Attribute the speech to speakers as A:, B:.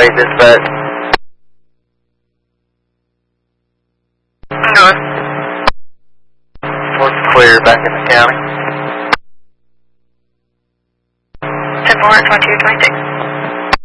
A: Highway dispatch.
B: North.
A: What's clear back in the county?
B: 10-4, 2226.